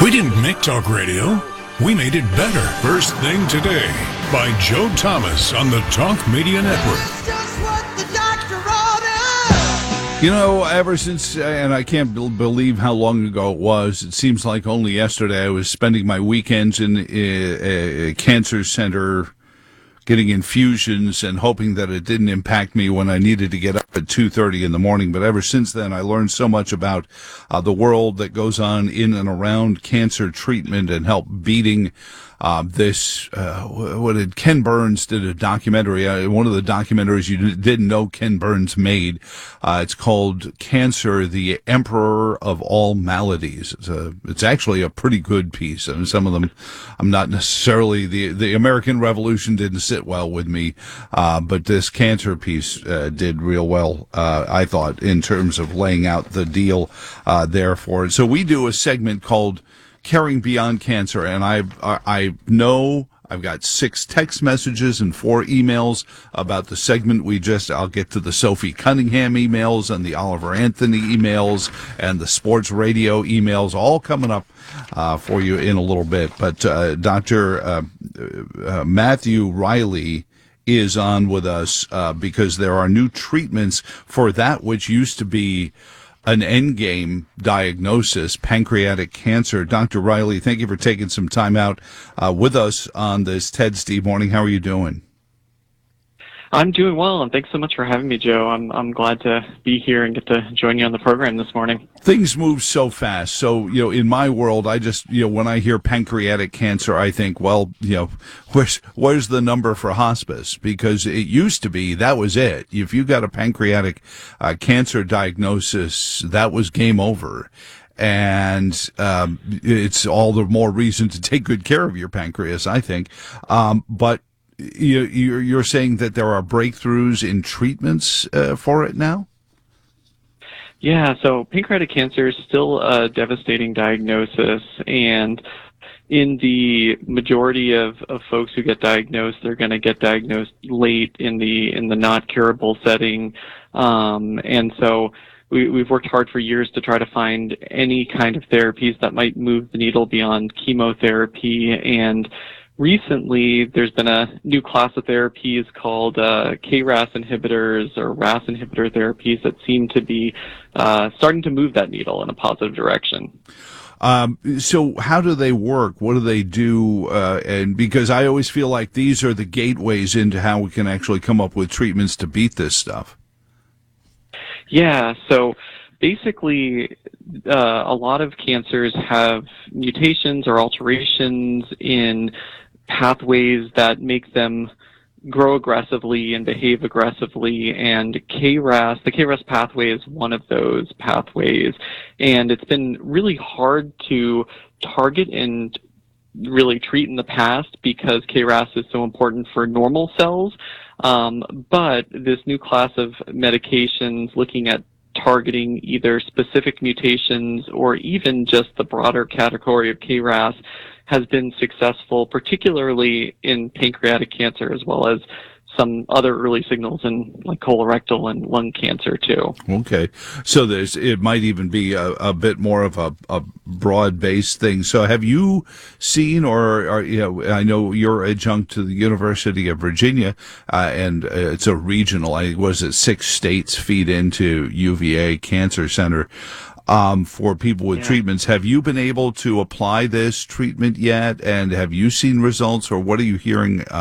We didn't make talk radio. We made it better. First Thing Today by Joe Thomas on the Talk Media Network. You know, ever since, and I can't believe how long ago it was, it seems like only yesterday I was spending my weekends in a cancer center getting infusions and hoping that it didn't impact me when I needed to get up at 2:30 in the morning. But ever since then, I learned so much about the world that goes on in and around cancer treatment and help beating this. Ken Burns did a documentary, one of the documentaries you didn't know Ken Burns made. It's called Cancer, the Emperor of All Maladies. It's actually a pretty good piece. I mean, some of them, I'm not necessarily, the American Revolution didn't sit well with me, but this cancer piece did real well, I thought, in terms of laying out the deal there for it. So we do a segment called Caring Beyond Cancer, and I know I've got 6 text messages and 4 emails about the segment I'll get to the Sophie Cunningham emails and the Oliver Anthony emails and the sports radio emails, all coming up for you in a little bit. But Dr. Matthew Riley is on with us because there are new treatments for that which used to be an endgame diagnosis, pancreatic cancer. Dr. Riley, thank you for taking some time out with us on this Ted Steve morning. How are you doing? I'm doing well, and thanks so much for having me, Joe. I'm glad to be here and get to join you on the program this morning. Things move so fast. So, in my world, I just, when I hear pancreatic cancer, I think, well, where's the number for hospice? Because it used to be, that was it. If you got a pancreatic cancer diagnosis, that was game over. And it's all the more reason to take good care of your pancreas, I think. But you're saying that there are breakthroughs in treatments for it now? Yeah, so pancreatic cancer is still a devastating diagnosis, and in the majority of folks who get diagnosed, they're going to get diagnosed late in the not curable setting, and so we've worked hard for years to try to find any kind of therapies that might move the needle beyond chemotherapy. And recently, there's been a new class of therapies called KRAS inhibitors or RAS inhibitor therapies that seem to be starting to move that needle in a positive direction. So how do they work? What do they do? And because I always feel like these are the gateways into how we can actually come up with treatments to beat this stuff. Yeah, so basically, a lot of cancers have mutations or alterations in pathways that make them grow aggressively and behave aggressively, and the KRAS pathway is one of those pathways, and it's been really hard to target and really treat in the past because KRAS is so important for normal cells, but this new class of medications looking at targeting either specific mutations or even just the broader category of KRAS has been successful, particularly in pancreatic cancer as well as some other early signals in like colorectal and lung cancer too. Okay, so it might even be a bit more of a broad-based thing. So have you seen, I know you're adjunct to the University of Virginia, and it's a regional. Was it 6 states feed into UVA Cancer Center for people with treatments? Have you been able to apply this treatment yet, and have you seen results, or what are you hearing